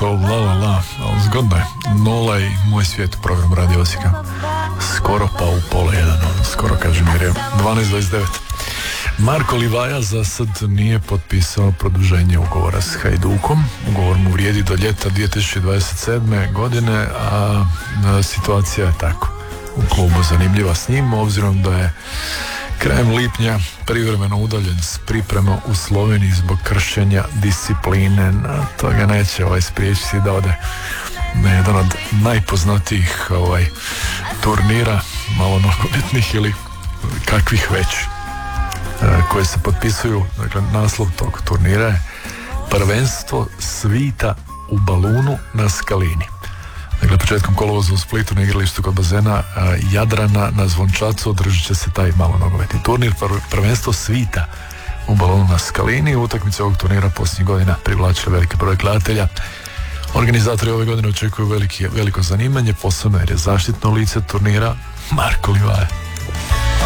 So la la la, ali zgodno je. Nola i Moj svijet u programu Radio Osijeka. Skoro pa u pola jedan, skoro kažem jer je 12:29. Marko Livaja za sad nije potpisao produženje ugovora s Hajdukom. Ugovor mu vrijedi do ljeta 2027. godine, a situacija je tako u klubu zanimljiva s njim, obzirom da je krajem lipnja privremeno udaljen s priprema u Sloveniji zbog kršenja discipline. To ga neće spriječiti da ode na jedan od najpoznatijih turnira, malo nogometnih ili kakvih već, koje se potpisuju. Dakle, naslov tog turnira je Prvenstvo svita u balunu na Skalini. Dakle, početkom kolovoza u Splitu na igralištu kod bazena Jadrana na Zvončacu održat će se taj malo nogometni turnir, Prvenstvo svita u balonu na Skalini. Utakmice ovog turnira posljednjih godina privlačile veliki broj gledatelja. Organizatori ove godine očekuju veliko zanimanje, posebno jer je zaštitno lice turnira Marko Livaja.